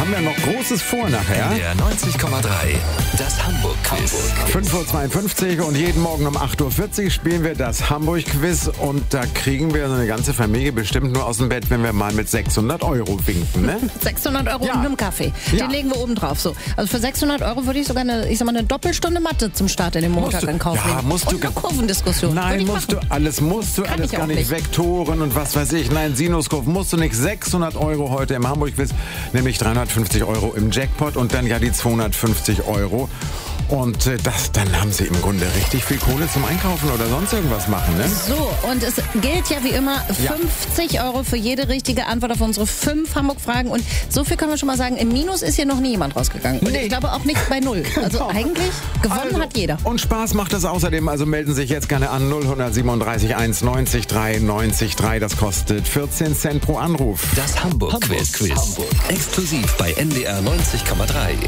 haben wir noch Großes vor nachher. Der 90,3. Das Hamburg-Quiz. 5.52 Uhr und jeden Morgen um 8.40 Uhr spielen wir das Hamburg-Quiz. Und da kriegen wir so eine ganze Familie bestimmt nur aus dem Bett, wenn wir mal mit 600 € winken, ne? 600 € Ja. und einem Kaffee. Ja. Den legen wir oben drauf. So. Also für 600 € würde ich sogar eine Doppelstunde Mathe zum Start in den Montag in Kauf nehmen. musst du. Und eine Kurvendiskussion. Würde Nein, ich musst du machen. alles, Kann ich gar auch nicht. nicht. Vektoren und was weiß ich. Nein, Sinuskurven musst du nicht. 600 € heute im Hamburg-Quiz, nämlich 350 € im Jackpot und dann ja die 250 €. Und dann haben sie im Grunde richtig viel Kohle zum Einkaufen oder sonst irgendwas machen, ne? So, und es gilt ja wie immer 50 € für jede richtige Antwort auf unsere 5 Hamburg-Fragen. Und so viel können wir schon mal sagen, im Minus ist hier noch nie jemand rausgegangen. Und ich glaube auch nicht bei 0. Also eigentlich gewonnen hat jeder. Und Spaß macht es außerdem, also melden Sie sich jetzt gerne an 0137 1 90 3 90 3. Das kostet 14 Cent pro Anruf. Das Hamburg-Quiz. Exklusiv bei NDR 90,3.